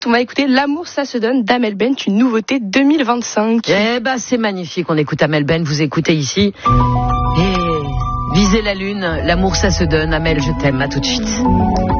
On va écouter L'amour ça se donne d'Amel Bent, une nouveauté 2025. Eh ben c'est magnifique, on écoute Amel Bent, vous écoutez ici. Et visez la lune, l'amour ça se donne, Amel je t'aime, à tout de suite.